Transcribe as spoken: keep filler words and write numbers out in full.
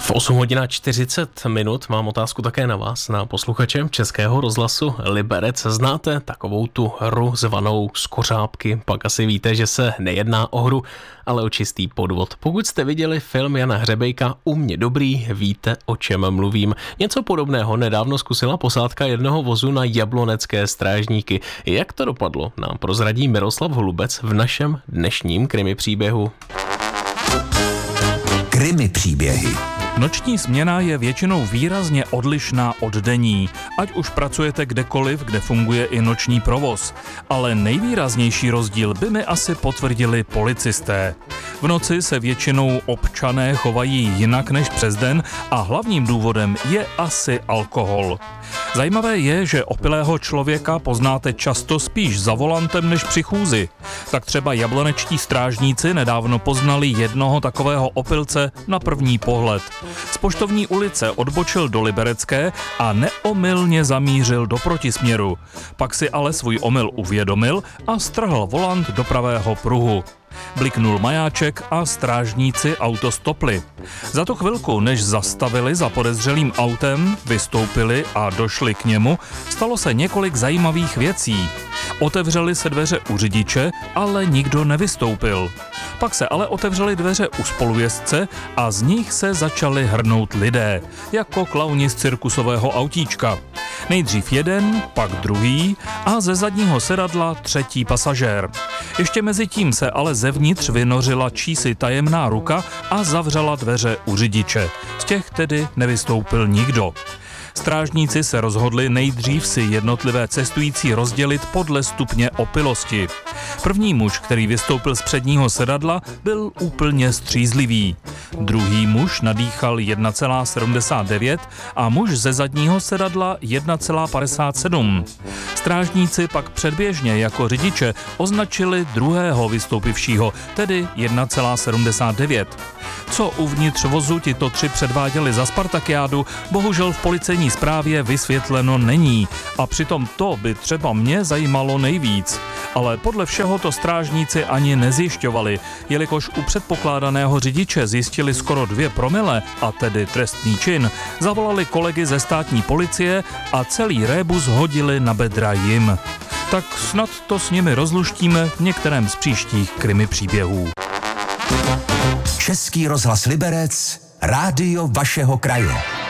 V osm hodin a čtyřicet minut mám otázku také na vás, na posluchače Českého rozhlasu Liberec. Znáte takovou tu hru zvanou Skořápky? Pak asi víte, že se nejedná o hru, ale o čistý podvod. Pokud jste viděli film Jana Hřebejka U mě dobrý, víte, o čem mluvím. Něco podobného nedávno zkusila posádka jednoho vozu na jablonecké strážníky. Jak to dopadlo, nám prozradí Miroslav Holubec v našem dnešním krimi příběhu. Krimi příběhy. Noční směna je většinou výrazně odlišná od denní, ať už pracujete kdekoliv, kde funguje i noční provoz. Ale nejvýraznější rozdíl by mi asi potvrdili policisté. V noci se většinou občané chovají jinak než přes den a hlavním důvodem je asi alkohol. Zajímavé je, že opilého člověka poznáte často spíš za volantem než při chůzi. Tak třeba jablonečtí strážníci nedávno poznali jednoho takového opilce na první pohled. Z Poštovní ulice odbočil do Liberecké a neomylně zamířil do protisměru. Pak si ale svůj omyl uvědomil a strhl volant do pravého pruhu. Bliknul majáček a strážníci auto stopli. Za tu chvilku, než zastavili za podezřelým autem, vystoupili a došli k němu, stalo se několik zajímavých věcí. Otevřely se dveře u řidiče, ale nikdo nevystoupil. Pak se ale otevřely dveře u spolujezdce a z nich se začali hrnout lidé, jako klauni z cirkusového autíčka. Nejdřív jeden, pak druhý a ze zadního sedadla třetí pasažér. Ještě mezi tím se ale zevnitř vynořila čísi tajemná ruka a zavřela dveře u řidiče. Z těch tedy nevystoupil nikdo. Strážníci se rozhodli nejdřív si jednotlivé cestující rozdělit podle stupně opilosti. První muž, který vystoupil z předního sedadla, byl úplně střízlivý. Druhý muž nadýchal jedna celá sedmdesát devět a muž ze zadního sedadla jedna celá padesát sedm. Strážníci pak předběžně jako řidiče označili druhého vystoupivšího, tedy jedna celá sedmdesát devět. Co uvnitř vozu tito tři předváděli za Spartakiádu, bohužel v policejní zprávě vysvětleno není. A přitom to by třeba mě zajímalo nejvíc. Ale podle všeho to strážníci ani nezjišťovali, jelikož u předpokládaného řidiče zjistili skoro dvě promile, a tedy trestný čin, zavolali kolegy ze státní policie a celý rébus hodili na bedra jim. Tak snad to s nimi rozluštíme v některém z příštích krimi příběhů. Český rozhlas Liberec, rádio vašeho kraje.